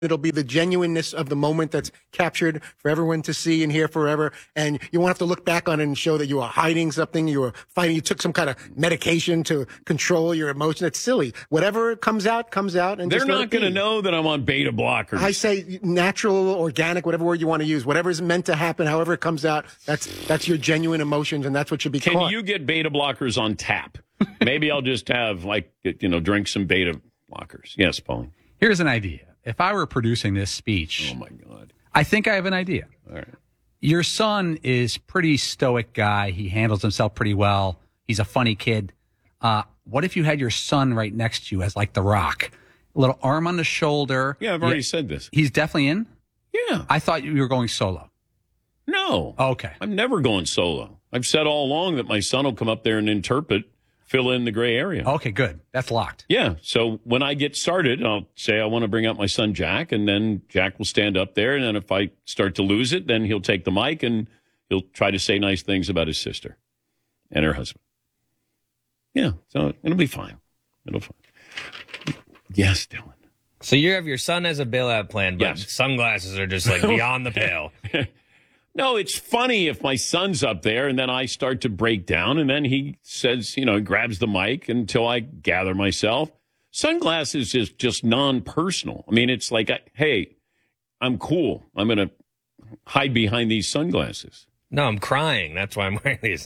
It'll be the genuineness of the moment that's captured for everyone to see and hear forever. And you won't have to look back on it and show that you were hiding something, you were fighting, you took some kind of medication to control your emotion. It's silly. Whatever comes out, comes out. And they're not going to know that I'm on beta blockers. I say natural, organic, whatever word you want to use. Whatever is meant to happen, however it comes out, that's your genuine emotions, and that's what should be Can caught. you get beta blockers on tap? Maybe I'll just have, drink some beta blockers. Yes, Pauline. Here's an idea. If I were producing this speech, oh my God, I think I have an idea. All right. Your son is pretty stoic guy. He handles himself pretty well. He's a funny kid. What if you had your son right next to you as like The Rock? A little arm on the shoulder. Yeah, I've already said this. He's definitely in? Yeah. I thought you were going solo. No. Okay. I'm never going solo. I've said all along that my son will come up there and fill in the gray area. Okay, good. That's locked. Yeah. So when I get started, I'll say I want to bring up my son Jack, and then Jack will stand up there. And then if I start to lose it, then he'll take the mic and he'll try to say nice things about his sister and her husband. Yeah. So it'll be fine. It'll be fine. Yes, Dylan. So you have your son as a bailout plan, but Yes. Sunglasses are just like beyond the pale. No, it's funny if my son's up there and then I start to break down and then he says, grabs the mic until I gather myself. Sunglasses is just non-personal. I mean, it's like, hey, I'm cool. I'm going to hide behind these sunglasses. No, I'm crying. That's why I'm wearing these.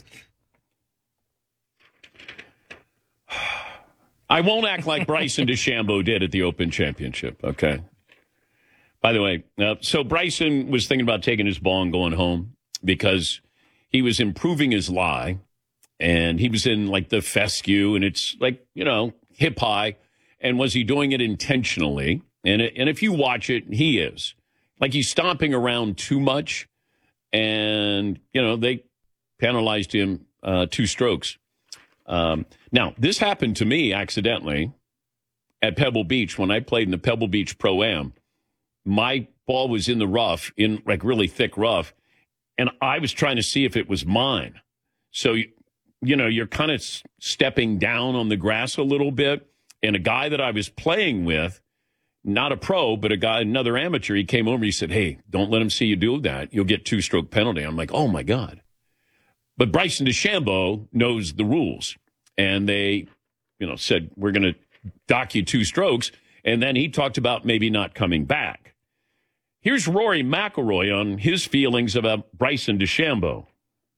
I won't act like Bryson DeChambeau did at the Open Championship, okay? By the way, so Bryson was thinking about taking his ball and going home because he was improving his lie, and he was in, like, the fescue, and it's, like, hip high. And was he doing it intentionally? And if you watch it, he is. Like, he's stomping around too much, and, they penalized him 2 strokes. Now, this happened to me accidentally at Pebble Beach when I played in the Pebble Beach Pro-Am. My ball was in the rough, in like really thick rough, and I was trying to see if it was mine. So, you're kind of stepping down on the grass a little bit, and a guy that I was playing with, not a pro, but another amateur, he came over, he said, hey, don't let him see you do that. You'll get 2-stroke penalty. I'm like, oh, my God. But Bryson DeChambeau knows the rules, and they, said, we're going to dock you 2 strokes, and then he talked about maybe not coming back. Here's Rory McIlroy on his feelings about Bryson DeChambeau.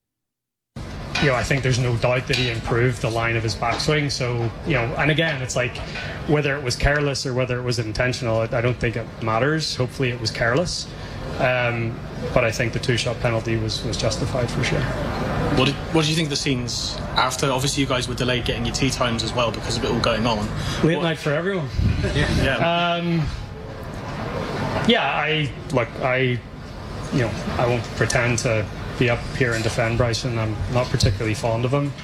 I think there's no doubt that he improved the line of his backswing. So, and again, it's like whether it was careless or whether it was intentional, I don't think it matters. Hopefully it was careless. But I think the 2-shot penalty was justified for sure. What do you think of the scenes after? Obviously, you guys were delayed getting your tee times as well because of it all going on. Late night for everyone. I won't pretend to be up here and defend Bryson. I'm not particularly fond of him.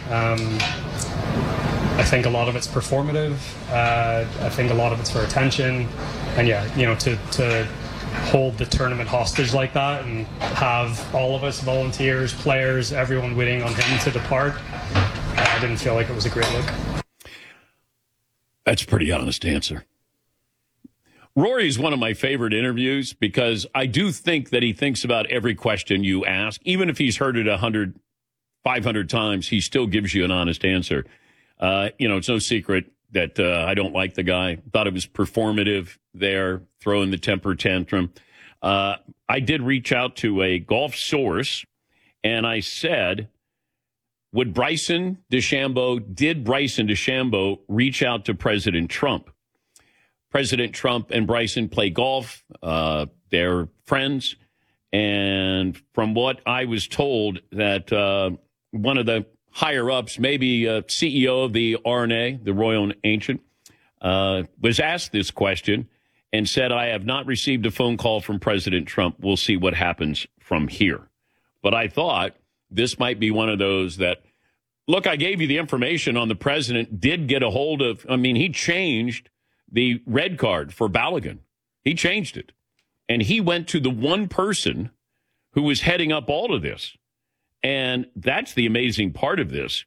I think a lot of it's performative. I think a lot of it's for attention. And to hold the tournament hostage like that and have all of us, volunteers, players, everyone waiting on him to depart, I didn't feel like it was a great look. That's a pretty honest answer. Rory is one of my favorite interviews because I do think that he thinks about every question you ask. Even if he's heard it 100, 500 times, he still gives you an honest answer. It's no secret that I don't like the guy. Thought it was performative there, throwing the temper tantrum. I did reach out to a golf source, and I said, did Bryson DeChambeau reach out to President Trump? President Trump and Bryson play golf. They're friends. And from what I was told, that one of the higher-ups, maybe CEO of the RNA, the Royal Ancient, was asked this question and said, I have not received a phone call from President Trump. We'll see what happens from here. But I thought this might be one of those that, look, I gave you the information on the president, did get a hold of, he changed the red card for Balogun. He changed it. And he went to the one person who was heading up all of this. And that's the amazing part of this.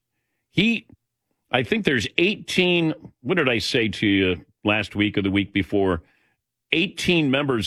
I think there's 18, what did I say to you last week or the week before? 18 members